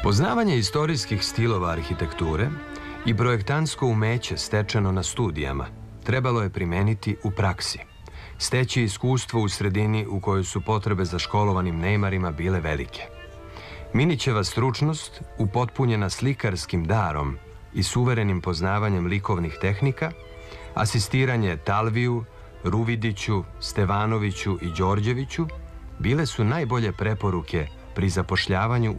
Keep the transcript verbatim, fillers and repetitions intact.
Poznavanje istorijskih stilova arhitekture i projektantsko umeće stečeno na studijama trebalo je primeniti u praksi, steći iskustvo u sredini u kojoj su potrebe za školovanim neimarima bile velike. Minićeva stručnost, upotpunjena slikarskim darom i suverenim poznavanjem likovnih tehnika, asistiranje Talviju, Ruvidiću, Stevanoviću i Đorđeviću bile su najbolje preporuke pri zapošljavanju